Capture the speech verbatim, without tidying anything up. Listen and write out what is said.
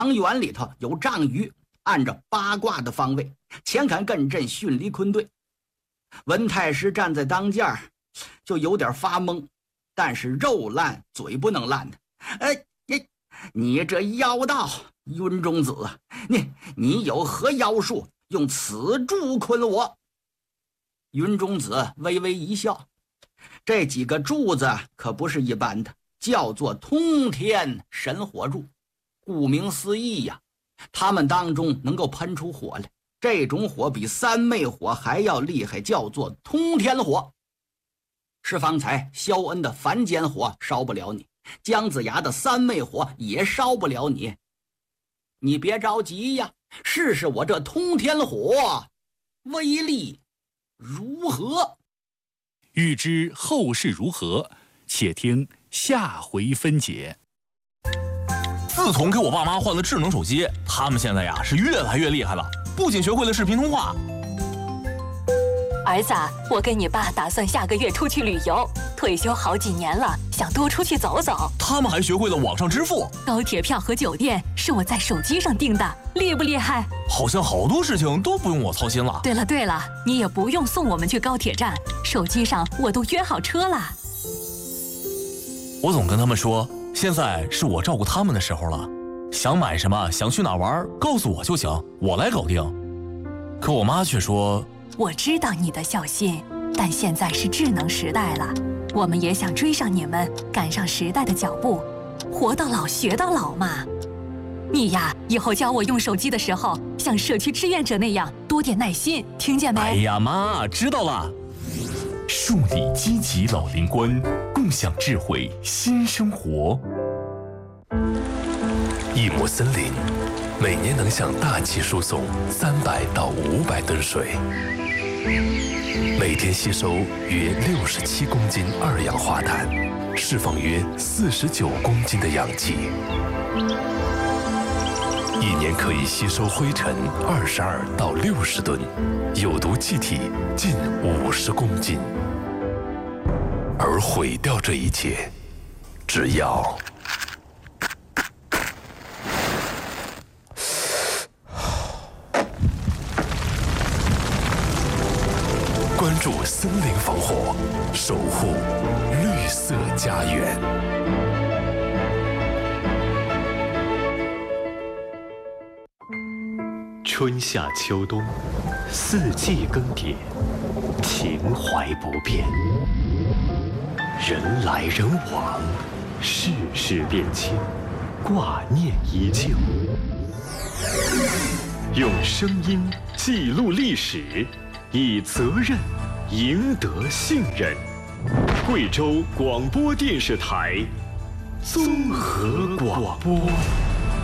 园里头有丈余按着八卦的方位前坎艮震巽离坤兑。文太师站在当间就有点发懵，但是肉烂嘴不能烂的。哎，你你这妖道云中子，你你有何妖术，用此柱困我？云中子微微一笑，这几个柱子可不是一般的，叫做通天神火柱。顾名思义呀，它们当中能够喷出火来，这种火比三昧火还要厉害，叫做通天火。是方才萧恩的凡间火烧不了你，姜子牙的三昧火也烧不了你。你别着急呀，试试我这通天火威力如何？ 欲知后事如何，且听下回分解。 自从给我爸妈换了智能手机，他们现在呀是越来越厉害了，不仅学会了视频通话。 儿子，我跟你爸打算下个月出去旅游，退休好几年了，想多出去走走。 他们还学会了网上支付， 高铁票和酒店是我在手机上订的，厉不厉害？ 好像好多事情都不用我操心了。 对了对了，你也不用送我们去高铁站，手机上我都约好车了。 我总跟他们说，现在是我照顾他们的时候了，想买什么，想去哪玩，告诉我就行，我来搞定。可我妈却说， 我知道你的孝心，但现在是智能时代了，我们也想追上你们，赶上时代的脚步，活到老学到老嘛。你呀，以后教我用手机的时候，像社区志愿者那样多点耐心，听见没？ 哎呀妈，知道了。 树立积极老龄观，共享智慧新生活。一亩森林每年能向大气输送三百到五百吨水，每天吸收约六十七公斤二氧化碳，释放约四十九公斤的氧气，一年可以吸收灰尘二十二到六十吨，有毒气体近五十公斤。而毁掉这一切，只要关注森林防火，守护绿色家园。 春夏秋冬，四季更迭，情怀不变。人来人往，世事变迁，挂念依旧。用声音记录历史，以责任赢得信任。贵州广播电视台综合广播。